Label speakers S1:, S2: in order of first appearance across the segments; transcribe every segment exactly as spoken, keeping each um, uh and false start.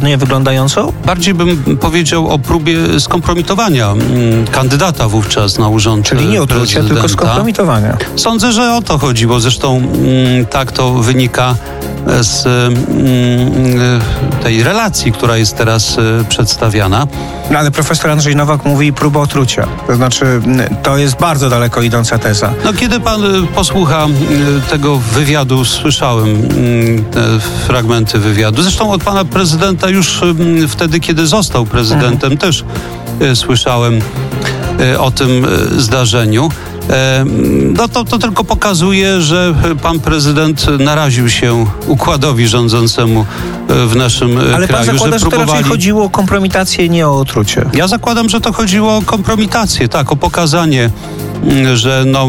S1: ładnie wyglądającą?
S2: Bardziej bym powiedział o próbie skompromitowania mm, kandydata wówczas na urząd
S1: Czyli nie otrucia, tylko skompromitowania.
S2: Sądzę, że o to chodziło. Zresztą mm, tak to wynika z mm, tej relacji, która jest teraz y, przedstawiana.
S1: No, ale profesor Andrzej Nowak mówi próba otrucia. To znaczy, to jest bardzo daleko idąca teza.
S2: No, kiedy pan y, posłucha y, tego wywiadu, słyszałem y, te fragmenty wywiadu. Zresztą od pana prezydenta już y, wtedy, kiedy został prezydentem, mhm. też y, słyszałem y, o tym y, zdarzeniu. No to, to tylko pokazuje, że pan prezydent naraził się układowi rządzącemu w naszym
S1: Ale
S2: kraju.
S1: Ale pan zakłada, że, próbowali... że to raczej chodziło o kompromitację, nie o otrucie.
S2: Ja zakładam, że to chodziło o kompromitację, tak, o pokazanie, że no...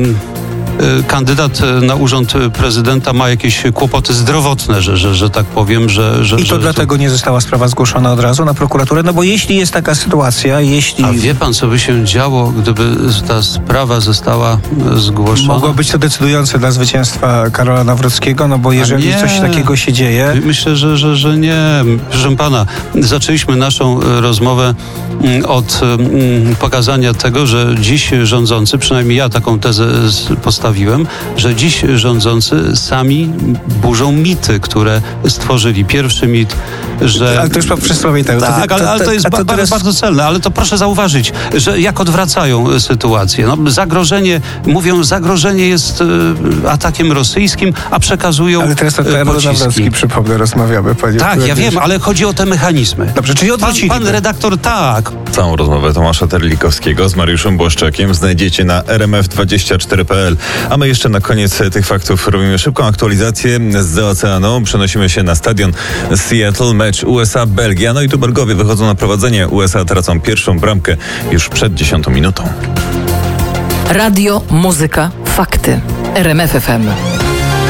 S2: kandydat na urząd prezydenta ma jakieś kłopoty zdrowotne, że, że, że tak powiem, że... że
S1: I to
S2: że,
S1: dlatego
S2: to...
S1: nie została sprawa zgłoszona od razu na prokuraturę? No bo jeśli jest taka sytuacja, jeśli...
S2: A wie pan, co by się działo, gdyby ta sprawa została zgłoszona?
S1: Mogło być to decydujące dla zwycięstwa Karola Nawrockiego, no bo jeżeli coś takiego się dzieje...
S2: Myślę, że, że, że nie. Proszę pana, zaczęliśmy naszą rozmowę od pokazania tego, że dziś rządzący, przynajmniej ja taką tezę postawiłem, że dziś rządzący sami burzą mity, które stworzyli. Pierwszy mit, że...
S1: Ale to już pan przysłowie tego.
S2: Tak, to, ale, ale to jest to, to ba- teraz... bardzo celne. Ale to proszę zauważyć, że jak odwracają sytuację. No, zagrożenie, mówią, zagrożenie jest y, atakiem rosyjskim, a przekazują
S1: Ale teraz to Karol Nawrocki, przypomnę, rozmawiamy. Panie
S2: tak, ja wiem, ale chodzi o te mechanizmy.
S1: Dobrze, czyli odwrócili.
S2: Pan, pan redaktor, tak.
S3: Całą rozmowę Tomasza Terlikowskiego z Mariuszem Błaszczakiem znajdziecie na r m f dwadzieścia cztery kropka p l. A my jeszcze na koniec tych faktów robimy szybką aktualizację z oceanu. Przenosimy się na stadion Seattle, mecz U S A-Belgia. No i tu Belgowie wychodzą na prowadzenie. U S A tracą pierwszą bramkę już przed dziesiątą minutą.
S4: Radio, muzyka, fakty. R M F F M.